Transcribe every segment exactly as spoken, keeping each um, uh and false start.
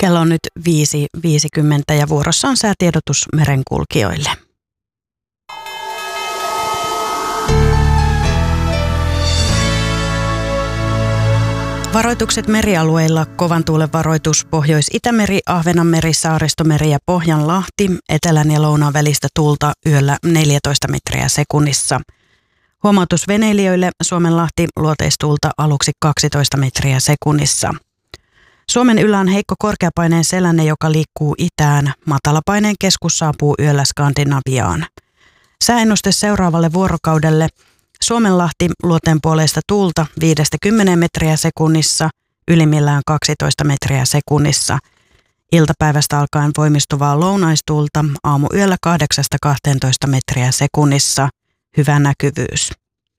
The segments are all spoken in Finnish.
Kello on nyt viisi viisikymmentä ja vuorossa on säätiedotus merenkulkijoille. Varoitukset merialueilla: kovan tuulen varoitus Pohjois-Itämeri, Ahvenanmeri, Saaristomeri ja Pohjanlahti. Etelän ja lounaan välistä tuulta yöllä neljätoista metriä sekunnissa. Huomautus veneilijöille: Suomenlahti, luoteistuulta aluksi kaksitoista metriä sekunnissa. Suomen yllä on heikko korkeapaineen selänne, joka liikkuu itään. Matalapaineen keskus saapuu yöllä Skandinaviaan. Sääennuste seuraavalle vuorokaudelle: Suomenlahti, luoteenpuoleista tuulta viidestä kymmeneen metriä sekunnissa, ylimmillään kaksitoista metriä sekunnissa. Iltapäivästä alkaen voimistuvaa lounaistuulta, aamuyöllä kahdeksasta kahteentoista metriä sekunnissa, hyvä näkyvyys.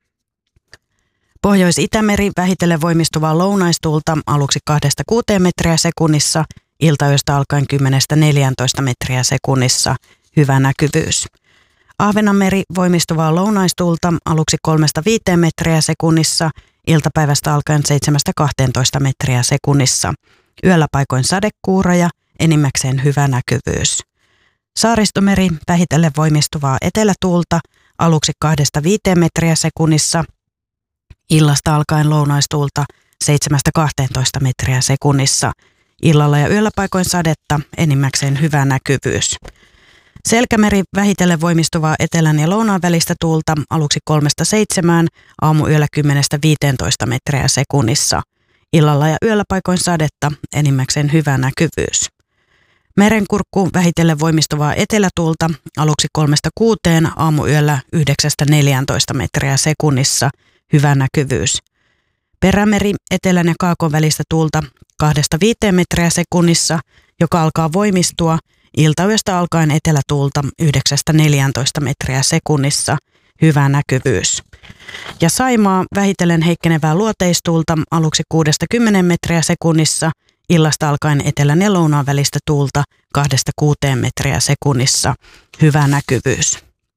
Pohjois-Itämeri, vähitellen voimistuvaa lounaistuulta, aluksi kahdesta kuuteen metriä sekunnissa, iltayöstä alkaen kymmenestä neljääntoista metriä sekunnissa, hyvä näkyvyys. Ahvenanmeri, voimistuvaa lounaistuulta, aluksi kolmesta viiteen metriä sekunnissa, iltapäivästä alkaen seitsemästä kahteentoista metriä sekunnissa. Yöllä paikoin sadekuuroja, enimmäkseen hyvä näkyvyys. Saaristomeri, vähitellen voimistuvaa etelätuulta, aluksi kahdesta viiteen metriä sekunnissa, illasta alkaen lounaistuulta seitsemästä kahteentoista metriä sekunnissa. Illalla ja yöllä paikoin sadetta, enimmäkseen hyvä näkyvyys. Selkämeri, vähitellen voimistuvaa etelän ja lounaan välistä tuulta, aluksi kolmesta seitsemään, aamuyöllä kymmenestä viiteentoista metriä sekunnissa. Illalla ja yöllä paikoin sadetta, enimmäkseen hyvä näkyvyys. Merenkurkku, vähitellen voimistuvaa etelätuulta, aluksi kolmesta kuuteen, aamuyöllä yhdeksästä neljääntoista metriä sekunnissa, hyvä näkyvyys. Perämeri, etelän ja kaakon välistä tuulta kahdesta viiteen metriä sekunnissa, joka alkaa voimistua, iltayöstä alkaen etelätuulta yhdeksästä neljääntoista metriä sekunnissa, hyvä näkyvyys. Ja Saimaa, vähitellen heikkenevää luoteistuulta, aluksi kuudesta kymmeneen metriä sekunnissa, illasta alkaen etelän ja lounaan välistä tuulta kahdesta kuuteen metriä sekunnissa, hyvä näkyvyys.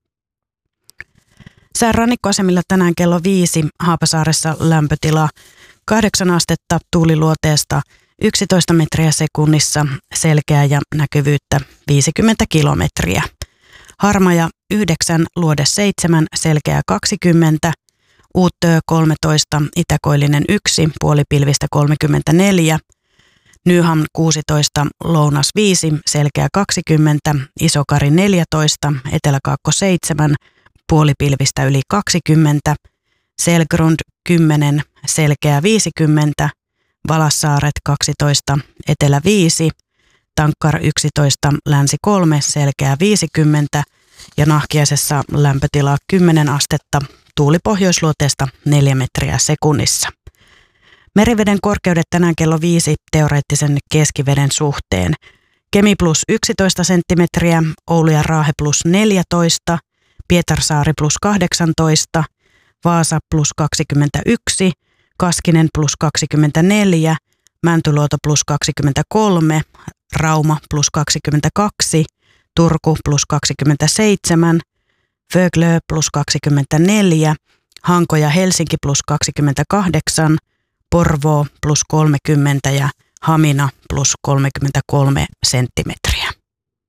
Sään rannikkoasemilla tänään kello viisi, Haapasaaressa lämpötila kahdeksan astetta, tuuliluoteesta yksitoista metriä sekunnissa, selkeää ja näkyvyyttä viisikymmentä kilometriä. Harmaja yhdeksän, luode seitsemän, selkeää kaksikymmentä, Uuttöö kolmetoista, itäkoillinen yksi, puolipilvistä kolmekymmentäneljä, Nyhamn kuusitoista, lounas viisi, selkeää kaksikymmentä, Isokari neljätoista, eteläkaakko seitsemän, puolipilvistä yli kaksikymmentä, Selgrund kymmenen, selkeää viisikymmentä, Valassaaret kaksitoista, etelä viisi, Tankkar yksitoista, länsi kolme, selkeää viisikymmentä ja Nahkiaisessa lämpötila kymmenen astetta, tuuli pohjoisluoteesta neljä metriä sekunnissa. Meriveden korkeudet tänään kello viisi teoreettisen keskiveden suhteen. Kemi plus yksitoista senttimetriä, Oulu ja Raahe plus neljätoista, Pietarsaari plus kahdeksantoista, Vaasa plus kaksikymmentäyksi, Kaskinen plus kaksikymmentäneljä, Mäntyluoto plus kaksikymmentäkolme, Rauma plus kaksikymmentäkaksi, Turku plus kaksikymmentäseitsemän, Föglö plus kaksikymmentäneljä, Hanko ja Helsinki plus kaksikymmentäkahdeksan, Porvoo plus kolmekymmentä ja Hamina plus kolmekymmentäkolme senttimetriä.